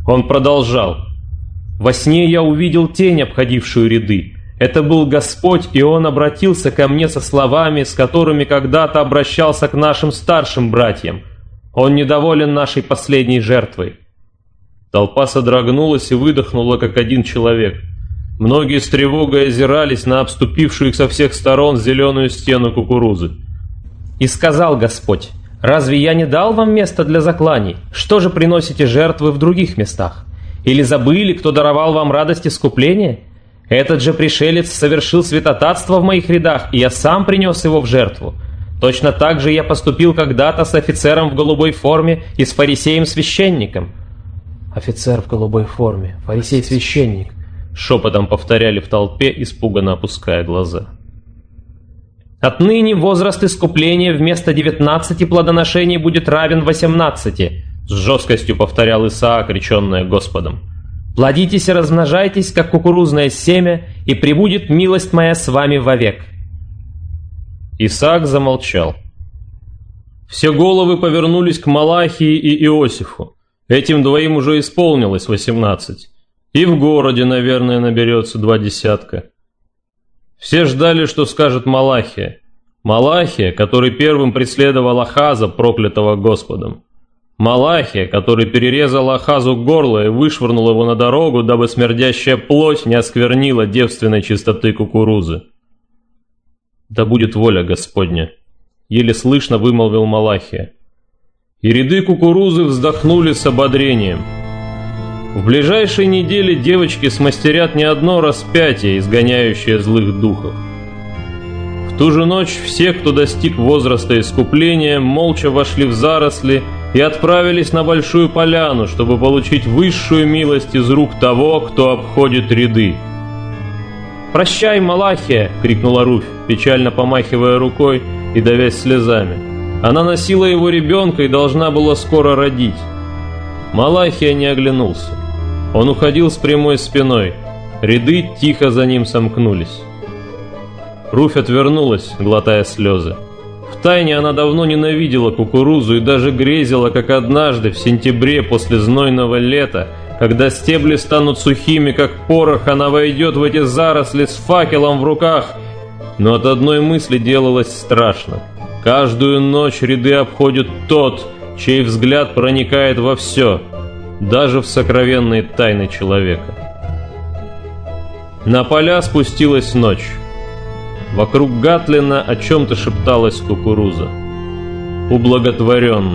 Он продолжал: «Во сне я увидел тень, обходившую ряды. Это был Господь, и Он обратился ко мне со словами, с которыми когда-то обращался к нашим старшим братьям. Он недоволен нашей последней жертвой». Толпа содрогнулась и выдохнула, как один человек. Многие с тревогой озирались на обступившую их со всех сторон зеленую стену кукурузы. «И сказал Господь: разве я не дал вам место для закланий? Что же приносите жертвы в других местах? Или забыли, кто даровал вам радость искупления? Этот же пришелец совершил святотатство в моих рядах, и я сам принес его в жертву. Точно так же я поступил когда-то с офицером в голубой форме и с фарисеем-священником». «Офицер в голубой форме, фарисей-священник», — шепотом повторяли в толпе, испуганно опуская глаза. «Отныне возраст искупления вместо 19 плодоношений будет равен 18, с жесткостью повторял Исаак, реченное Господом. «Плодитесь и размножайтесь, как кукурузное семя, и пребудет милость моя с вами вовек». Исаак замолчал. Все головы повернулись к Малахии и Иосифу. Этим двоим уже исполнилось 18. И в городе, наверное, наберется 20. Все ждали, что скажет Малахия. Малахия, который первым преследовал Ахаза, проклятого Господом. Малахия, который перерезал Ахазу горло и вышвырнул его на дорогу, дабы смердящая плоть не осквернила девственной чистоты кукурузы. «Да будет воля Господня», — еле слышно вымолвил Малахия. И ряды кукурузы вздохнули с ободрением. В ближайшие недели девочки смастерят не одно распятие, изгоняющее злых духов. В ту же ночь все, кто достиг возраста искупления, молча вошли в заросли и отправились на большую поляну, чтобы получить высшую милость из рук того, кто обходит ряды. «Прощай, Малахия!» — крикнула Руфь, печально помахивая рукой и давясь слезами. Она носила его ребенка и должна была скоро родить. Малахия не оглянулся. Он уходил с прямой спиной. Ряды тихо за ним сомкнулись. Руфь отвернулась, глотая слезы. Втайне она давно ненавидела кукурузу и даже грезила, как однажды в сентябре после знойного лета, когда стебли станут сухими, как порох, она войдет в эти заросли с факелом в руках. Но от одной мысли делалось страшно. Каждую ночь ряды обходит тот, чей взгляд проникает во все, даже в сокровенные тайны человека. На поля спустилась ночь. Вокруг Гатлина о чем-то шепталась кукуруза. Ублаготворен.